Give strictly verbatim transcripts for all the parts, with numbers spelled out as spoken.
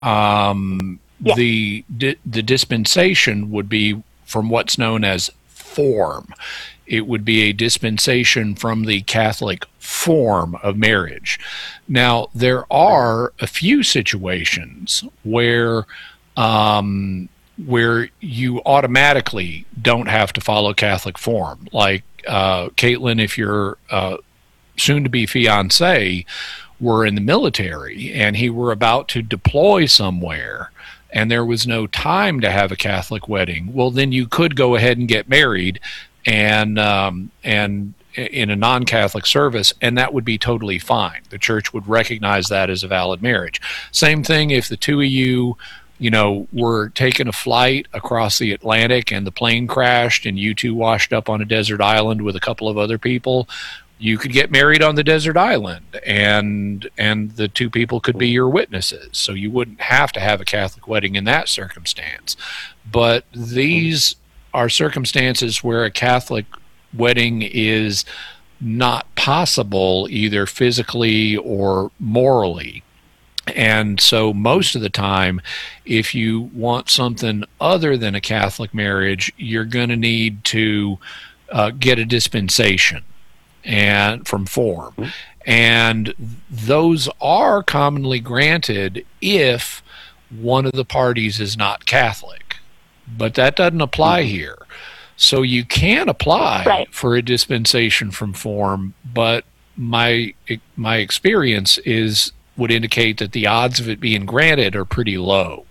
Um, Yes. the di- the dispensation would be from what's known as form. It would be a dispensation from the Catholic form of marriage. Now, there are a few situations where um, where you automatically don't have to follow Catholic form. Like uh, Caitlin, if your uh, soon-to-be fiance were in the military and he were about to deploy somewhere and there was no time to have a Catholic wedding, well, then you could go ahead and get married and um, and in a non-Catholic service, and that would be totally fine. The church would recognize that as a valid marriage. Same thing if the two of you, you know, were taking a flight across the Atlantic and the plane crashed and you two washed up on a desert island with a couple of other people. You could get married on the desert island, and and the two people could be your witnesses. So you wouldn't have to have a Catholic wedding in that circumstance. But these are circumstances where a Catholic wedding is not possible either physically or morally. And so most of the time, if you want something other than a Catholic marriage, you're going to need to uh, get a dispensation and from form. And those are commonly granted if one of the parties is not Catholic. But that doesn't apply here. So you can apply Right. for a dispensation from form, but my my experience is would indicate that the odds of it being granted are pretty low.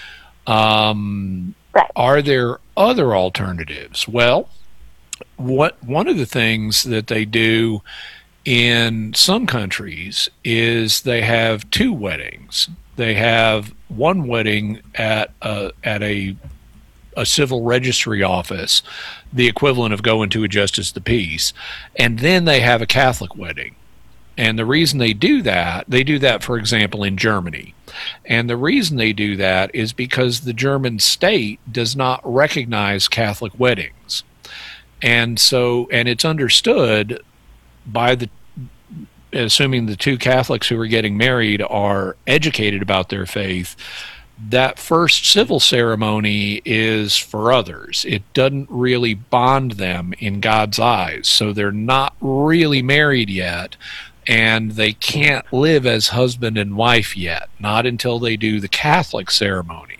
Um, Right. are there other alternatives? Well, what one of the things that they do in some countries is they have two weddings. They have one wedding at a, at a a civil registry office, the equivalent of going to a justice of the peace, and then they have a Catholic wedding. And the reason they do that, they do that, for example, in Germany. And the reason they do that is because the German state does not recognize Catholic weddings. And so, and it's understood by the, assuming the two Catholics who are getting married are educated about their faith, that first civil ceremony is for others. It doesn't really bond them in God's eyes. So they're not really married yet, and they can't live as husband and wife yet, not until they do the Catholic ceremony.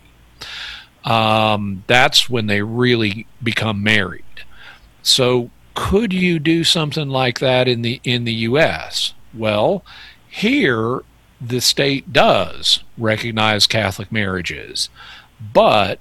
Um, that's when they really become married. So could you do something like that in the in the U S? Well, here the state does recognize Catholic marriages, but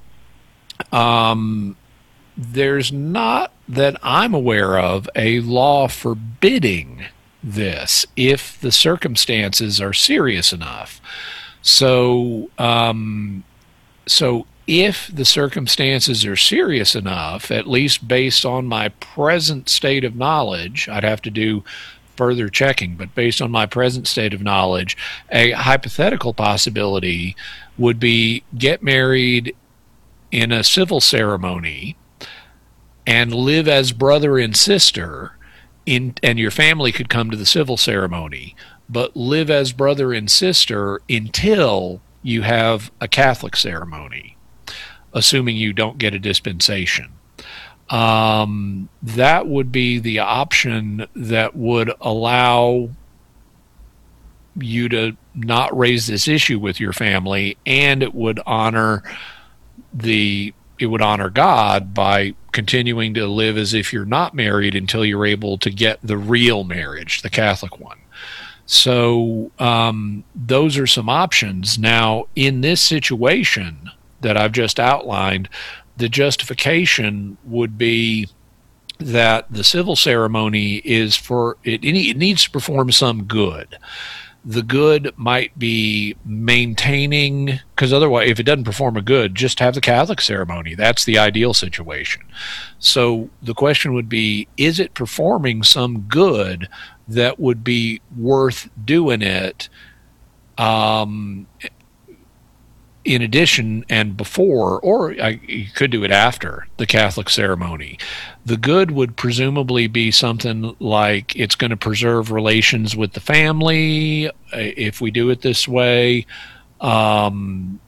um, there's not, that I'm aware of, a law forbidding this if the circumstances are serious enough. So, um, so if the circumstances are serious enough, at least based on my present state of knowledge, I'd have to do further checking, but based on my present state of knowledge, a hypothetical possibility would be get married in a civil ceremony and live as brother and sister in, and your family could come to the civil ceremony, but live as brother and sister until you have a Catholic ceremony, assuming you don't get a dispensation. Um, that would be the option that would allow you to not raise this issue with your family, and it would honor the it would honor God by continuing to live as if you're not married until you're able to get the real marriage, the Catholic one. So um, those are some options. Now, in this situation that I've just outlined, the justification would be that the civil ceremony is for, it, it needs to perform some good. The good might be maintaining, because otherwise, if it doesn't perform a good, just have the Catholic ceremony. That's the ideal situation. So the question would be, is it performing some good that would be worth doing it um, in addition and before, or I, you could do it after the Catholic ceremony? The good would presumably be something like it's going to preserve relations with the family if we do it this way. Um,